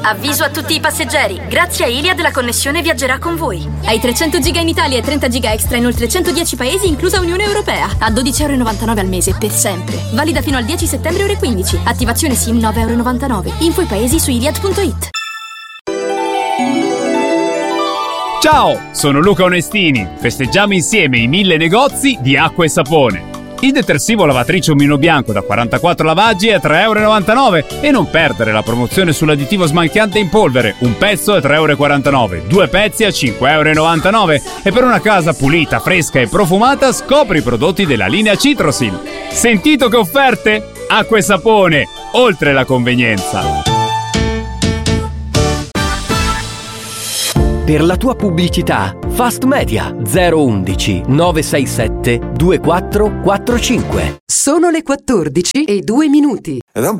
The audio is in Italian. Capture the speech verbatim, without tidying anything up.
Avviso a tutti i passeggeri. Grazie a Iliad la connessione viaggerà con voi. Hai trecento giga in Italia e trenta giga extra in oltre centodieci paesi, inclusa Unione Europea. A dodici euro e novantanove al mese, per sempre. Valida fino al dieci settembre ore quindici. Attivazione SIM nove euro e novantanove. Info i paesi su iliad punto it. Ciao, sono Luca Onestini. Festeggiamo insieme i mille negozi di acqua e sapone. Il detersivo lavatrice Omino Bianco da quarantaquattro lavaggi è tre euro e novantanove. E non perdere la promozione sull'additivo smalchiante in polvere. Un pezzo è tre euro e quarantanove, due pezzi a cinque euro e novantanove. E per una casa pulita, fresca e profumata scopri i prodotti della linea Citrosil. Sentito che offerte? Acqua e sapone, oltre la convenienza. Per la tua pubblicità, Fast Media zero undici nove sei sette due quattro quattro cinque. Sono le quattordici e due minuti. Ed è un